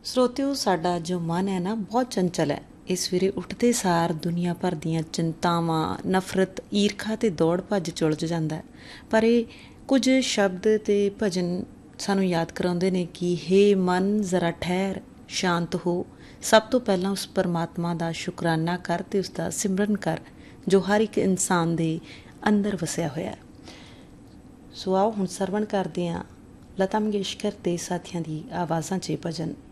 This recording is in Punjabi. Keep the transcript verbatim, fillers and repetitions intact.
ਸਰੋਤਿਓ, ਸਾਡਾ ਜੋ ਮਨ ਹੈ ਨਾ ਬਹੁਤ ਚੰਚਲ ਹੈ। ਇਹ ਸਵੇਰੇ ਉੱਠਦੇ ਸਾਰ ਦੁਨੀਆ ਭਰ ਦੀਆਂ ਚਿੰਤਾਵਾਂ, ਨਫ਼ਰਤ, ਈਰਖਾ ਅਤੇ ਦੌੜ ਭੱਜ 'ਚ ਉਲਝ ਜਾਂਦਾ ਹੈ। ਪਰ ਇਹ ਕੁਝ ਸ਼ਬਦ ਅਤੇ ਭਜਨ ਸਾਨੂੰ ਯਾਦ ਕਰਾਉਂਦੇ ਨੇ ਕਿ ਹੇ ਮਨ ਜ਼ਰਾ ਠਹਿਰ, ਸ਼ਾਂਤ ਹੋ। ਸਭ ਤੋਂ ਪਹਿਲਾਂ ਉਸ ਪਰਮਾਤਮਾ ਦਾ ਸ਼ੁਕਰਾਨਾ ਕਰ ਅਤੇ ਉਸਦਾ ਸਿਮਰਨ ਕਰ ਜੋ ਹਰ ਇੱਕ ਇਨਸਾਨ ਦੇ ਅੰਦਰ ਵਸਿਆ ਹੋਇਆ। ਸੋ ਆਓ ਹੁਣ ਸਰਵਣ ਕਰਦੇ ਹਾਂ ਲਤਾ ਮੰਗੇਸ਼ਕਰ ਅਤੇ ਸਾਥੀਆਂ ਦੀ ਆਵਾਜ਼ਾਂ 'ਚ ਇਹ ਭਜਨ।